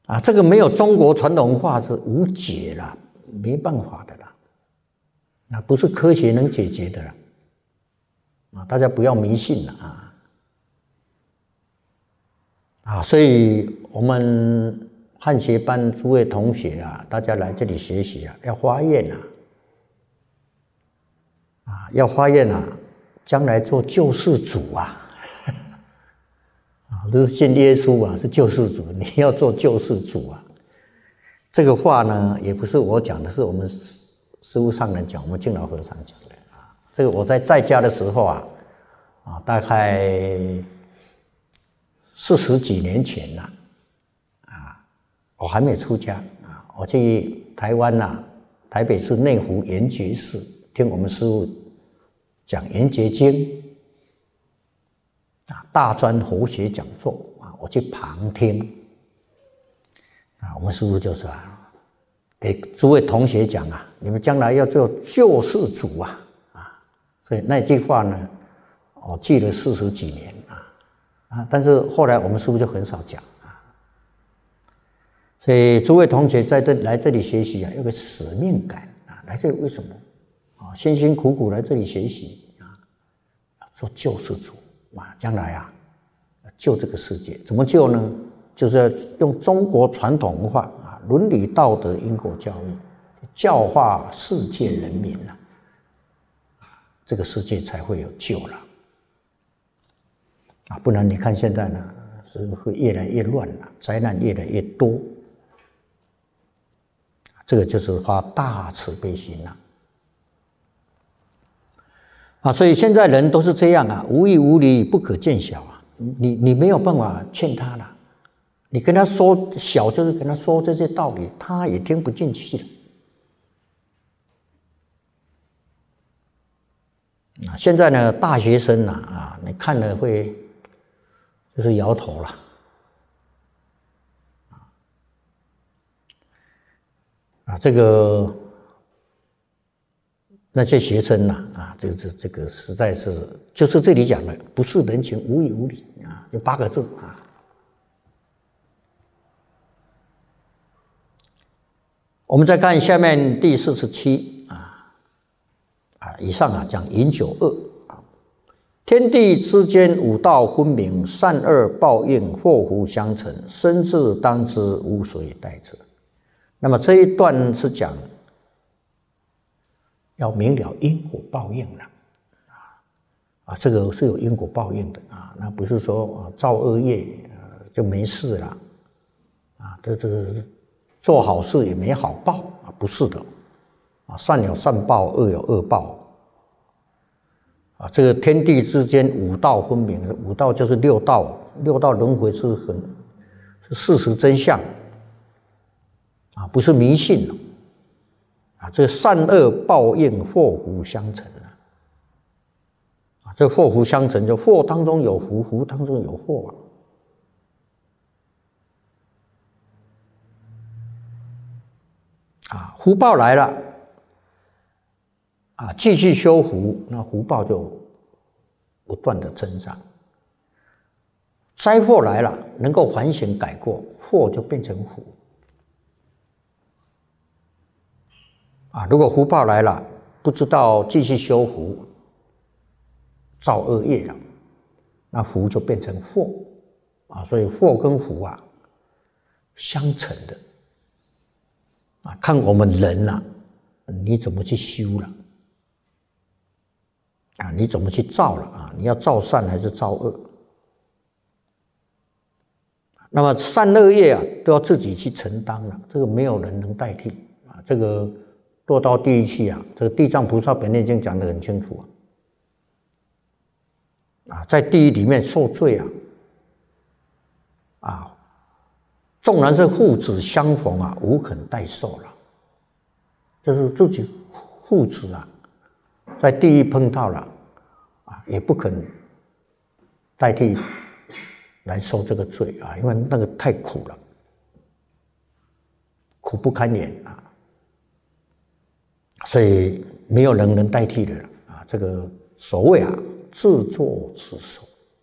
啊，这个没有中国传统文化是无解啦，没办法的啦，那不是科学能解决的啦，啊，大家不要迷信了啊，所以我们汉学班诸位同学啊，大家来这里学习啊，要发愿要发愿将来做救世主啊。不是信耶稣啊，是救世主。你要做救世主啊！这个话呢，也不是我讲的，是我们师父上人讲，我们敬老和尚讲的啊。这个我在家的时候大概40几年前了我还没出家我去台湾台北市内湖圆觉寺听我们师父讲《圆觉经》。大专佛学讲座我去旁听我们师父就说给诸位同学讲你们将来要做救世主所以那句话呢，我记了40几年但是后来我们师父就很少讲所以诸位同学来这里学习有个使命感来这里为什么辛辛苦苦来这里学习做救世主将来救这个世界，怎么救呢？就是要用中国传统文化伦理道德因果教育教化世界人民这个世界才会有救了不然你看现在呢是会越来越乱灾难越来越多这个就是发大慈悲心所以现在人都是这样无义无理不可见小你没有办法劝他了，你跟他说小就是跟他说这些道理，他也听不进去了。现在呢，大学生你看了会就是摇头了这个那些学生这个实在是就是这里讲的，不是人情无义无理就8个字我们再看下面第47以上讲饮酒恶天地之间五道分明，善恶报应祸福相承，生至当知，无所以待之。那么这一段是讲要明了因果报应了这个是有因果报应的那不是说造恶业就没事了这做好事也没好报不是的善有善报，恶有恶报这个天地之间五道分明，五道就是六道，六道轮回是事实真相不是迷信这善恶报应祸福相承这祸福相承，就祸当中有福，福当中有祸福报来了继续修福，那福报就不断的增长。灾祸来了，能够反省改过，祸就变成福如果福报来了，不知道继续修福，造恶业了，那福就变成祸所以祸跟福相乘的看我们人你怎么去修了你怎么去造了你要造善还是造恶？那么善恶业都要自己去承担了，这个没有人能代替这个堕到地狱去这个地藏菩萨本愿经讲得很清楚在地狱里面受罪纵然是父子相逢无肯代受了，就是自己父子在地狱碰到了也不肯代替来受这个罪因为那个太苦了，苦不堪言所以没有人能代替的这个所谓自作自受